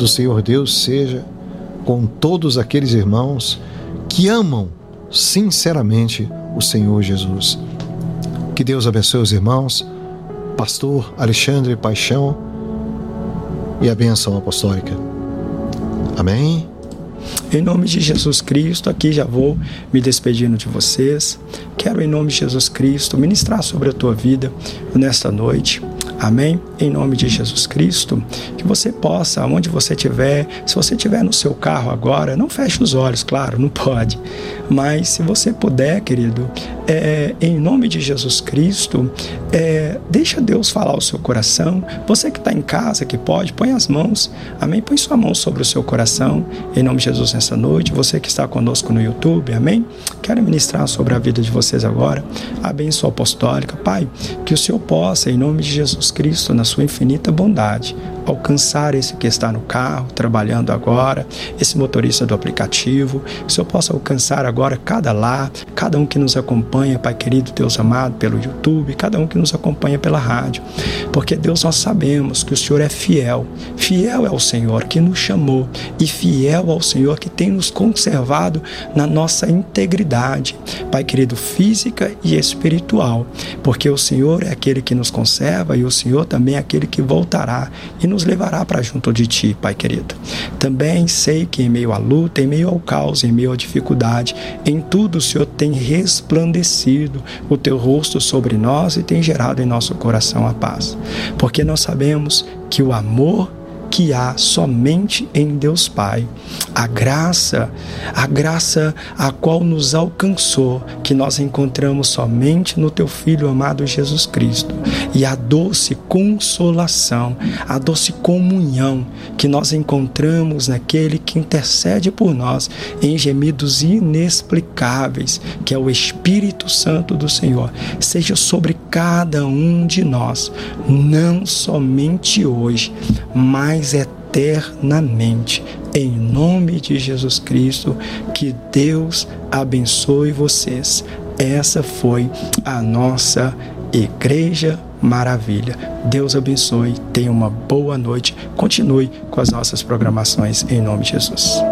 do Senhor Deus seja com todos aqueles irmãos que amam sinceramente o Senhor Jesus. Que Deus abençoe os irmãos, pastor Alexandre Paixão e a bênção apostólica. Amém? Em nome de Jesus Cristo, aqui já vou me despedindo de vocês. Quero, em nome de Jesus Cristo, ministrar sobre a tua vida nesta noite. Amém? Em nome de Jesus Cristo, que você possa, onde você estiver, se você estiver no seu carro agora, não feche os olhos, claro, não pode. Mas se você puder, querido, em nome de Jesus Cristo, deixa Deus falar ao seu coração. Você que está em casa, que pode, põe as mãos, amém? Põe sua mão sobre o seu coração, em nome de Jesus nessa noite. Você que está conosco no YouTube, amém? Quero ministrar sobre a vida de vocês agora, a bênção apostólica. Pai, que o Senhor possa, em nome de Jesus Cristo, na sua infinita bondade, alcançar esse que está no carro, trabalhando agora, esse motorista do aplicativo, que o Senhor possa alcançar agora cada lar, cada um que nos acompanha, Pai querido, Deus amado, pelo YouTube, cada um que nos acompanha pela rádio, porque Deus, nós sabemos que o Senhor é fiel, fiel é o Senhor que nos chamou e fiel ao Senhor que tem nos conservado na nossa integridade, Pai querido, física e espiritual, porque o Senhor é aquele que nos conserva e o Senhor também é aquele que voltará e nos levará para junto de Ti, Pai querido. Também sei que em meio à luta, em meio ao caos, em meio à dificuldade, em tudo o Senhor tem resplandecido o Teu rosto sobre nós e tem gerado em nosso coração a paz. Porque nós sabemos que o amor que há somente em Deus Pai, a graça a qual nos alcançou, que nós encontramos somente no Teu Filho amado Jesus Cristo, e a doce consolação, a doce comunhão que nós encontramos naquele que intercede por nós em gemidos inexplicáveis, que é o Espírito Santo do Senhor, seja sobre cada um de nós, não somente hoje, mas eternamente, em nome de Jesus Cristo. Que Deus abençoe vocês. Essa foi a nossa Igreja Maravilha. Deus abençoe, tenha uma boa noite, continue com as nossas programações em nome de Jesus.